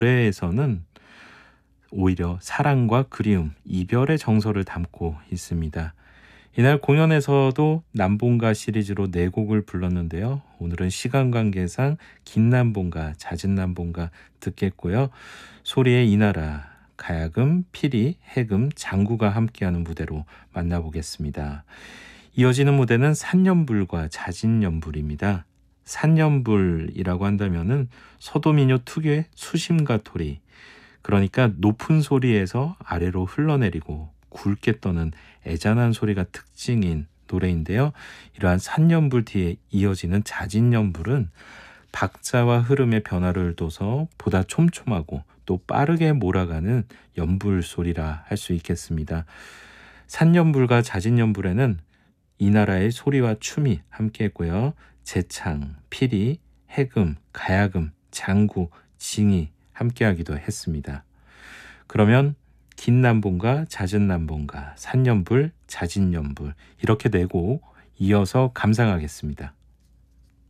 노래에서는 오히려 사랑과 그리움, 이별의 정서를 담고 있습니다. 이날 공연에서도 남봉가 시리즈로 4곡을 불렀는데요. 오늘은 시간 관계상 긴 남봉가, 잦은 남봉가 듣겠고요. 소리의 이나라, 가야금, 피리, 해금, 장구가 함께하는 무대로 만나보겠습니다. 이어지는 무대는 산연불과 자진연불입니다. 산연불이라고 한다면은 서도민요 특유의 수심과 토리, 그러니까 높은 소리에서 아래로 흘러내리고 굵게 떠는 애잔한 소리가 특징인 노래인데요. 이러한 산연불 뒤에 이어지는 자진연불은 박자와 흐름의 변화를 둬서 보다 촘촘하고 또 빠르게 몰아가는 연불 소리라 할 수 있겠습니다. 산연불과 자진연불에는 이 나라의 소리와 춤이 함께했고요. 제창, 피리, 해금, 가야금, 장구, 징이 함께하기도 했습니다. 그러면 긴 남봉가, 잦은 남봉가, 산연불, 자진연불 이렇게 4곡 이어서 감상하겠습니다.